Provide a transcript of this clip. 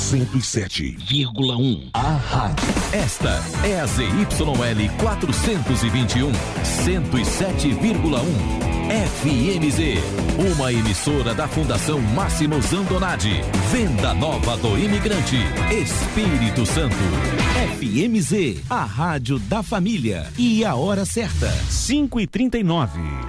107,1. A rádio. Esta é a ZYL 421, 107,1. FMZ, uma emissora da Fundação Máximo Zandonati. Venda Nova do Imigrante, Espírito Santo. FMZ, a rádio da família. E a hora certa, 5h39.